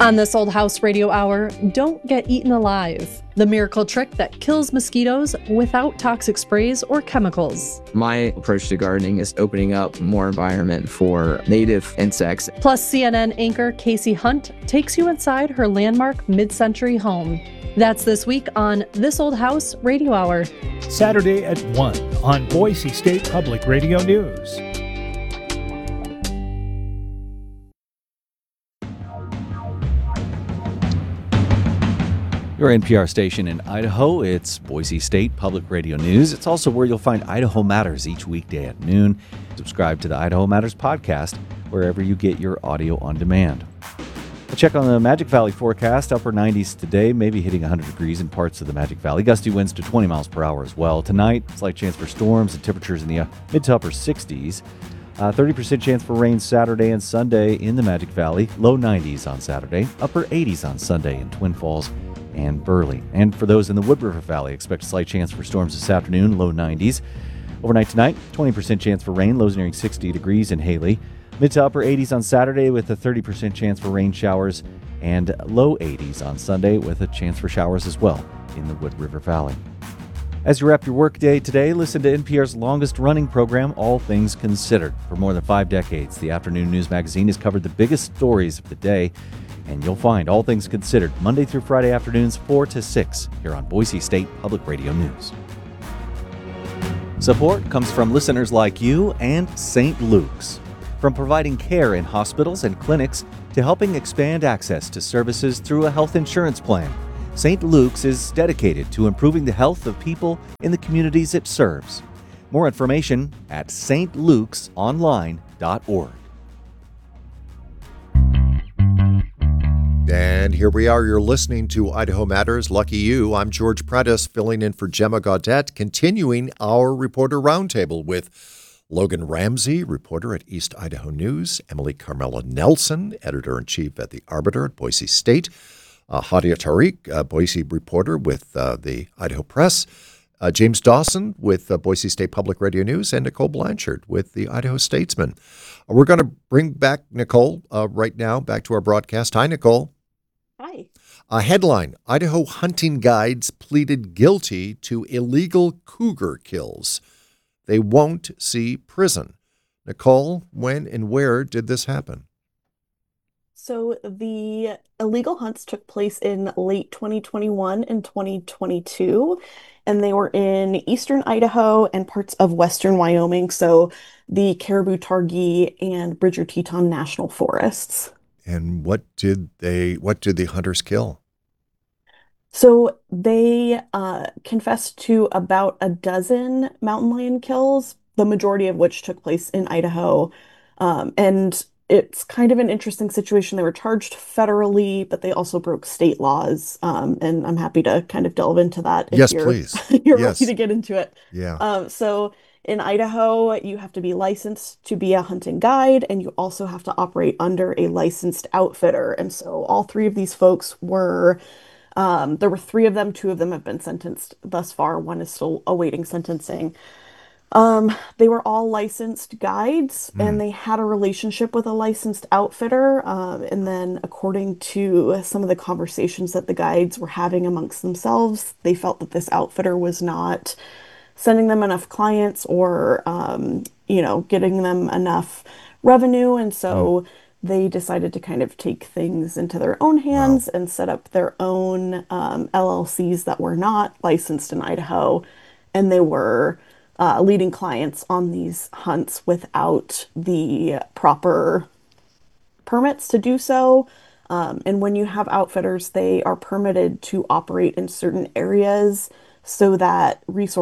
On this Old House Radio Hour, don't get eaten alive. The miracle trick that kills mosquitoes without toxic sprays or chemicals. My approach to gardening is opening up more environment for native insects. Plus, CNN anchor Casey Hunt takes you inside her landmark mid-century home. That's this week on This Old House Radio Hour. Saturday at 1 on Boise State Public Radio News. Your NPR station in Idaho, it's Boise State Public Radio News. It's also where you'll find Idaho Matters each weekday at noon. Subscribe to the Idaho Matters podcast wherever you get your audio on demand. A check on the Magic Valley forecast, upper 90s today, maybe hitting 100 degrees in parts of the Magic Valley. Gusty winds to 20 miles per hour as well. Tonight, slight chance for storms and temperatures in the mid to upper 60s. 30% chance for rain Saturday and Sunday in the Magic Valley. Low 90s on Saturday, upper 80s on Sunday in Twin Falls and Burley. And for those in the Wood River Valley, expect a slight chance for storms this afternoon, low 90s. Overnight tonight, 20% chance for rain, lows nearing 60 degrees in Haley. Mid to upper 80s on Saturday with a 30% chance for rain showers, and low 80s on Sunday with a chance for showers as well in the Wood River Valley. As you wrap your workday today, listen to NPR's longest-running program, All Things Considered. For more than 5 decades, the afternoon news magazine has covered the biggest stories of the day, and you'll find All Things Considered Monday through Friday afternoons 4 to 6 here on Boise State Public Radio News. Support comes from listeners like you and St. Luke's. From providing care in hospitals and clinics to helping expand access to services through a health insurance plan, St. Luke's is dedicated to improving the health of people in the communities it serves. More information at stlukesonline.org. And here we are. You're listening to Idaho Matters. Lucky you. I'm George Prentice, filling in for Gemma Gaudette, continuing our reporter roundtable with Logan Ramsey, reporter at East Idaho News, Emily Carmela Nelson, editor-in-chief at The Arbiter at Boise State, Hadia Tariq, Boise reporter with the Idaho Press, James Dawson with Boise State Public Radio News, and Nicole Blanchard with the Idaho Statesman. We're going to bring back Nicole right now, back to our broadcast. Hi, Nicole. Hi. A headline, Idaho hunting guides pleaded guilty to illegal cougar kills. They won't see prison. Nicole, when and where did this happen? So the illegal hunts took place in late 2021 and 2022, and they were in eastern Idaho and parts of western Wyoming, so the Caribou Targhee and Bridger Teton National Forests. And what did the hunters kill? So they confessed to about a dozen mountain lion kills, the majority of which took place in Idaho. And it's kind of an interesting situation. They were charged federally, but they also broke state laws. And I'm happy to kind of delve into that if yes, please. You're yes. ready to get into it. Yeah. So in Idaho, you have to be licensed to be a hunting guide, and you also have to operate under a licensed outfitter. And so all 3 of these folks were, there were 3 of them. 2 of them have been sentenced thus far. 1 is still awaiting sentencing. They were all licensed guides, and they had a relationship with a licensed outfitter. And then according to some of the conversations that the guides were having amongst themselves, they felt that this outfitter was not sending them enough clients or, getting them enough revenue. And so they decided to kind of take things into their own hands and set up their own LLCs that were not licensed in Idaho. And they were leading clients on these hunts without the proper permits to do so. And when you have outfitters, they are permitted to operate in certain areas so that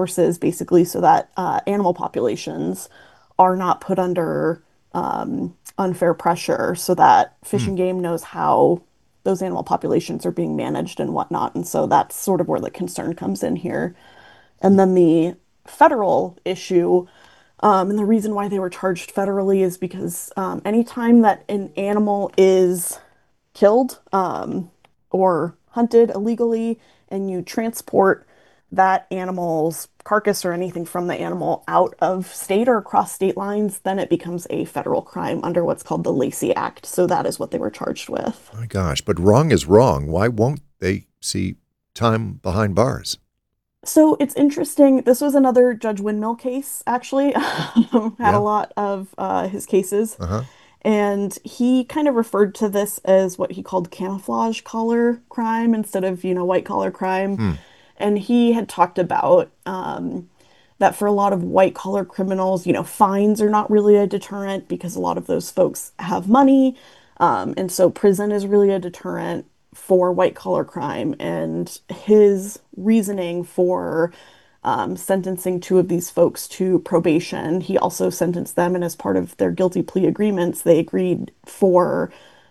animal populations are not put under unfair pressure, so that Fish and Game knows how those animal populations are being managed and whatnot. And so that's sort of where the concern comes in here. And then the federal issue, and the reason why they were charged federally is because anytime that an animal is killed or hunted illegally and you transport that animal's carcass or anything from the animal out of state or across state lines, then it becomes a federal crime under what's called the Lacey Act. So that is what they were charged with. My gosh, but wrong is wrong. Why won't they see time behind bars? So it's interesting. This was another Judge Windmill case, actually. Had Yeah. a lot of his cases. Uh-huh. And he kind of referred to this as what he called camouflage collar crime instead of, white collar crime. Hmm. And he had talked about that for a lot of white collar criminals, fines are not really a deterrent because a lot of those folks have money. And so prison is really a deterrent for white collar crime. And his reasoning for sentencing two of these folks to probation, he also sentenced them, and as part of their guilty plea agreements, they agreed for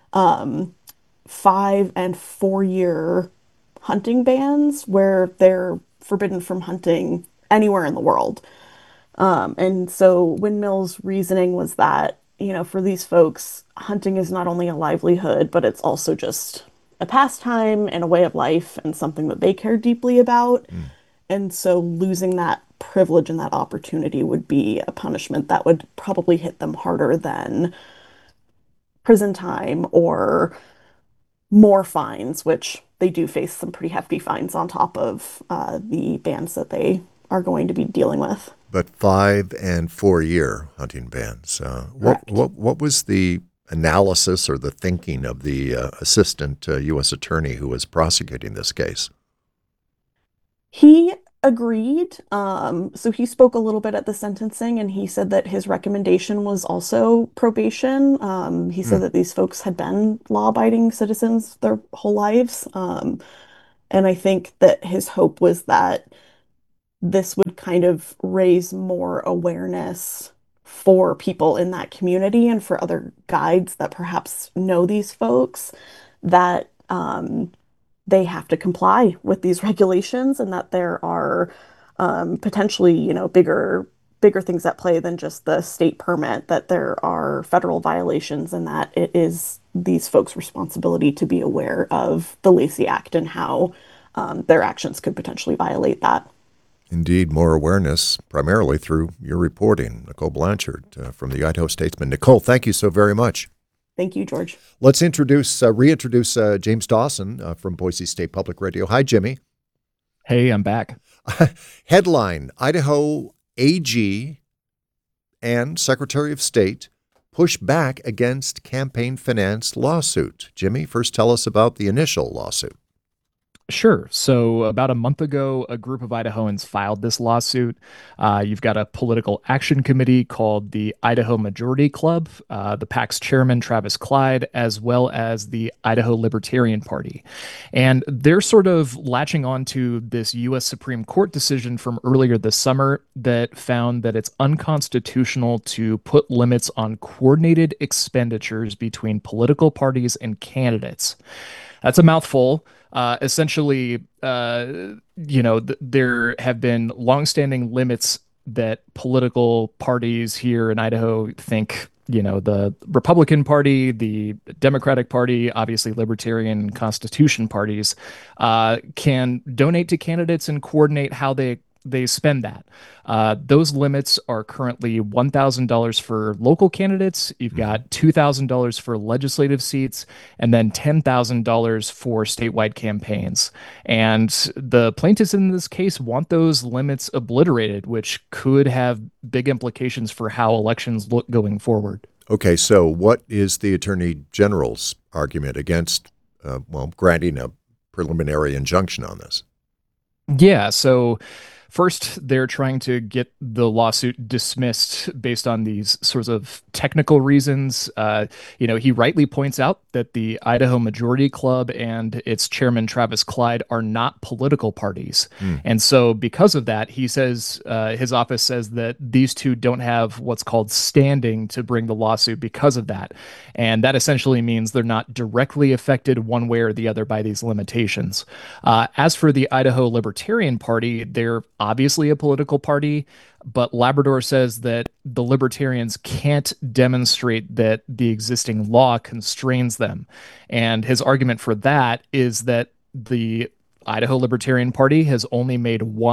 5 and 4 year hunting bans where they're forbidden from hunting anywhere in the world. And so Windmill's reasoning was that, for these folks, hunting is not only a livelihood, but it's also just a pastime and a way of life and something that they care deeply about. And so losing that privilege and that opportunity would be a punishment that would probably hit them harder than prison time or more fines, which they do face some pretty hefty fines on top of the bans that they are going to be dealing with. But 5 and 4 year hunting bans. What was the analysis or the thinking of the assistant U.S. attorney who was prosecuting this case? He agreed. So he spoke a little bit at the sentencing, and he said that his recommendation was also probation. He said that these folks had been law-abiding citizens their whole lives. And I think that his hope was that this would kind of raise more awareness for people in that community and for other guides that perhaps know these folks that they have to comply with these regulations and that there are potentially, bigger things at play than just the state permit, that there are federal violations and that it is these folks' responsibility to be aware of the Lacey Act and how their actions could potentially violate that. Indeed, more awareness, primarily through your reporting. Nicole Blanchard from the Idaho Statesman. Nicole, thank you so very much. Thank you, George. Let's reintroduce James Dawson from Boise State Public Radio. Hi, Jimmy. Hey, I'm back. Headline: Idaho AG and Secretary of State push back against campaign finance lawsuit. Jimmy, first tell us about the initial lawsuit. Sure. So about a month ago, a group of Idahoans filed this lawsuit. You've got a political action committee called the Idaho Majority Club, the PAC's chairman, Travis Clyde, as well as the Idaho Libertarian Party. And they're sort of latching on to this U.S. Supreme Court decision from earlier this summer that found that it's unconstitutional to put limits on coordinated expenditures between political parties and candidates. That's a mouthful. Essentially, there have been longstanding limits that political parties here in Idaho think, the Republican Party, the Democratic Party, obviously Libertarian and Constitution parties, can donate to candidates and coordinate how they spend that. Those limits are currently $1,000 for local candidates. You've got $2,000 for legislative seats, and then $10,000 for statewide campaigns. And the plaintiffs in this case want those limits obliterated, which could have big implications for how elections look going forward. Okay, so what is the Attorney General's argument against, granting a preliminary injunction on this? Yeah, so first, they're trying to get the lawsuit dismissed based on these sorts of technical reasons. He rightly points out that the Idaho Majority Club and its chairman, Travis Clyde, are not political parties. And so because of that, he says, his office says that these two don't have what's called standing to bring the lawsuit because of that. And that essentially means they're not directly affected one way or the other by these limitations. As for the Idaho Libertarian Party, they're obviously a political party, but Labrador says that the Libertarians can't demonstrate that the existing law constrains them. And his argument for that is that the Idaho Libertarian Party has only made one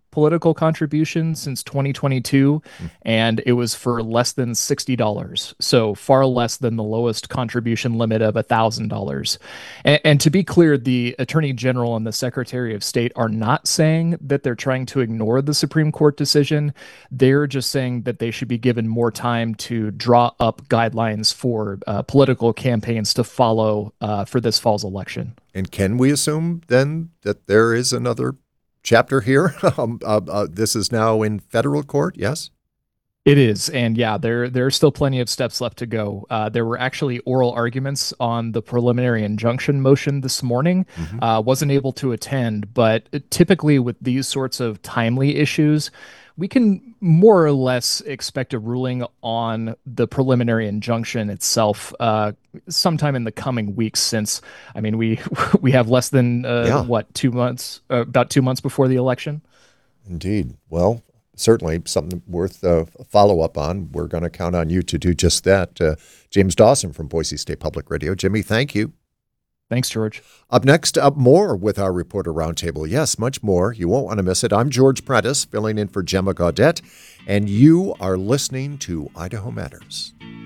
political contribution since 2022, and it was for less than $60, so far less than the lowest contribution limit of $1,000. And to be clear, the Attorney General and the Secretary of State are not saying that they're trying to ignore the Supreme Court decision. They're just saying that they should be given more time to draw up guidelines for political campaigns to follow for this fall's election. And can we assume then that there is another chapter here? This is now in federal court, yes? It is. And yeah, there are still plenty of steps left to go. There were actually oral arguments on the preliminary injunction motion this morning. Wasn't able to attend, but typically with these sorts of timely issues, we can more or less expect a ruling on the preliminary injunction itself sometime in the coming weeks, since, I mean, we have less than, 2 months, about 2 months before the election. Indeed. Well, certainly something worth a follow-up on. We're going to count on you to do just that. James Dawson from Boise State Public Radio. Jimmy, thank you. Thanks, George. Up next, up more with our Reporter Roundtable. Yes, much more. You won't want to miss it. I'm George Prentice, filling in for Gemma Gaudette, and you are listening to Idaho Matters.